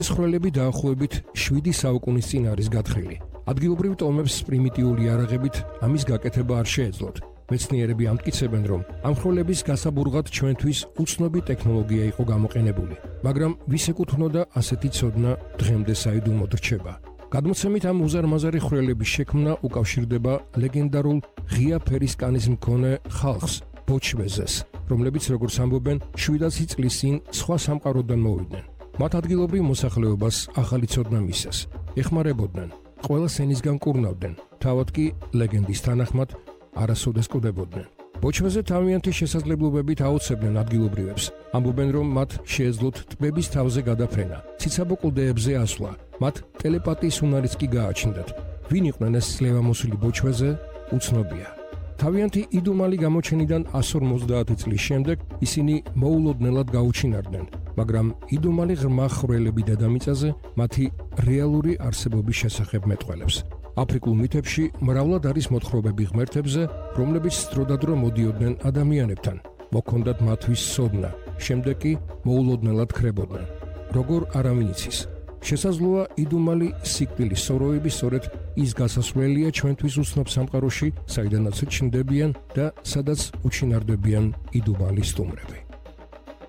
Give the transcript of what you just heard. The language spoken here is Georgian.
სხვრელები დაახლოებით 7 საუკუნის წინ არის გათხრილი. ადგილობრივ ტომებს პრიმიტიული იარაღებით ამის გაკეთება არ შეეძლოთ. მეცნიერები ამტკიცებენ, რომ ამ სხვრელების გასაბურღად ჩვენთვის უცნობი ტექნოლოგია იყო გამოყენებული, მაგრამ ვის ეკუთვნოდა ასეთი ცოდნა დღემდე საიდუმლოდ რჩება. გადმოცემით ამ უზარმაზარი სხვრელების შექმნა უკავშირდება ლეგენდარულ ღია ფერის კანის მქონე ხალხს, ბოჩვეზეს, რომლებიც, როგორც ამბობენ, 700 წლის წინ სხვა სამყაროდან მოვიდნენ. მათ ადგილობრივ მოსახლეობას ახალი ცოდნა მისცეს. ეხმარებოდნენ, ყველა სენისგან კურნავდნენ, თავად კი ლეგენდის თანახმად არასოდეს კვდებოდნენ. ბოჩვეზე თავიანთი შესაძლებლობებით აოცებდნენ ადგილობრივებს. ამბობენ, რომ მათ შეეძლოთ ტბების თავზე გადაფრენა, ციცაბო კლდეებზე ასვლა, მათ ტელეპათიის უნარიც კი გააჩნდათ. ვინ იყვნენ ეს ძლევამოსილი ბოჩვეზე, უცნობია. თავიანთი იდუმალი გამოჩენიდან 150 წლის შემდეგ ისინი მოულოდნელად გაუჩინარდნენ, მაგრამ იდუმალი ღრმა სხვრელები დედამიწაზე მათი რეალური არსებობის შესახებ მეტყველებს. აფრიკულ მითებში მრავლად არის მოთხრობები ღმერთებზე, რომლებიც დროდადრო მოდიოდნენ ადამიანებთან, მოქონდათ მათთვის სოდნა, შემდეგ კი მოულოდნელად ქრებოდნენ. როგორ არავინ იცის. შესაძლოა იდუმალი სიკვდილის სოროები სწორედ ის გასასვლელია ჩვენთვის უცნობ სამყაროში, საიდანაც ჩნდებიან და სადაც უჩინარდებიან იდუმალი სტუმრები.